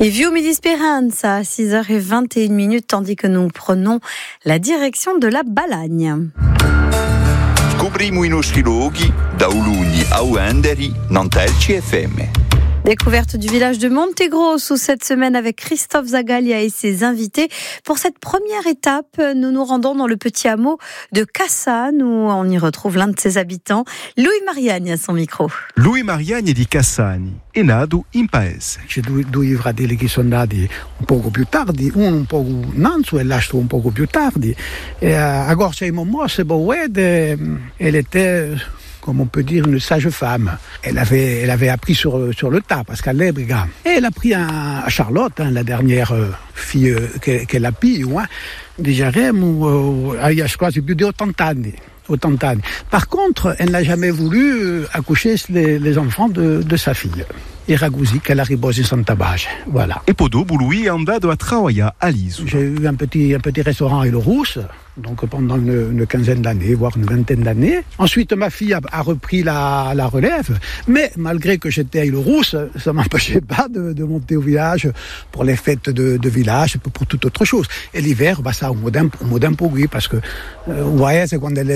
Et Viu Midi Speranza à 6h21, tandis que nous prenons la direction de la Balagne. Scopriamo i nostri luoghi da Ulugni a Uenderi, Nantelci FM. Découverte du village de Montegrosso cette semaine avec Christophe Zagalia et ses invités. Pour cette première étape, nous nous rendons dans le petit hameau de Cassane où on y retrouve l'un de ses habitants, Louis Mariani à son micro. Louis Mariani è di Cassani, è nato in paese. C'è due fratelli che sono nati un poco più tardi, uno un poco innanzi e l'altro un poco più tardi. Et à Gorce-Momo, c'est beau, elle était, comme on peut dire, une sage femme. Elle avait appris sur le tas, parce qu'elle est brigade. Et elle a pris à Charlotte, la dernière fille qu'elle a pris, déjà, il y a quasi più di 80 anni. Par contre, elle n'a jamais voulu accoucher les enfants de sa fille. Era così che la riposi in Santa Bace, voilà. E poi dopo lui è andato a trabalhar all'isola. J'ai eu un petit restaurant à Île-Rousse, donc pendant une quinzaine d'années, voire une vingtaine d'années. Ensuite, ma fille a repris la relève, mais malgré que j'étais à Île-Rousse, ça m'empêchait pas de monter au village pour les fêtes de village, pour toute autre chose. Et l'hiver, ça, au modem pour lui, parce que, c'est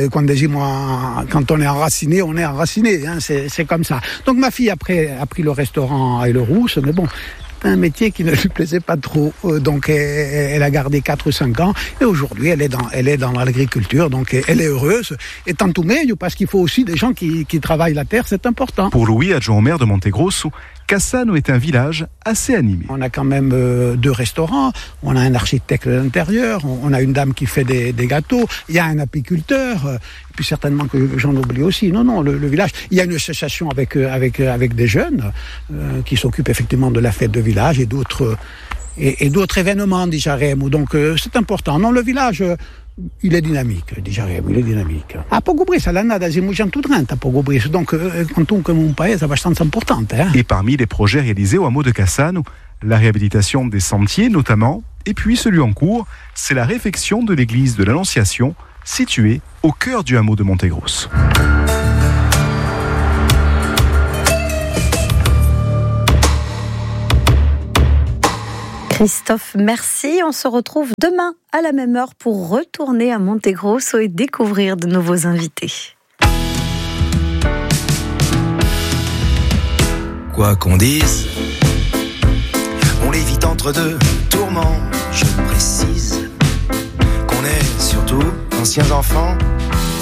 quand on est enraciné, hein, c'est comme ça. Donc ma fille, après, a pris le restaurant à Île-Rousse, mais bon, c'est un métier qui ne lui plaisait pas trop, donc elle a gardé 4 ou 5 ans, et aujourd'hui elle est dans l'agriculture, donc elle est heureuse, et tant tout meglio, parce qu'il faut aussi des gens qui travaillent la terre, c'est important. Pour Louis, adjoint au maire de Montegrosso, Cassano est un village assez animé. On a quand même 2 restaurants, on a un architecte de l'intérieur, on a une dame qui fait des gâteaux, il y a un apiculteur, et puis certainement que j'en oublie aussi. Non, le village, il y a une association avec des jeunes qui s'occupent effectivement de la fête de village et d'autres événements, diciamo. Donc c'est important. Non, le village... il est dynamique, diciamo, il est dynamique. A Pogobris, l'année da 1930 a Pogobris, donc comunque un paese abbastanza importante. Et parmi les projets réalisés au hameau de Cassano, la réhabilitation des sentiers notamment, et puis celui en cours, c'est la réfection de l'église de l'Annonciation, située au cœur du hameau de Montegrosso. Christophe, merci. On se retrouve demain à la même heure pour retourner à Montegrosso et découvrir de nouveaux invités. Quoi qu'on dise, on l'évite entre 2 tourments. Je précise qu'on est surtout anciens enfants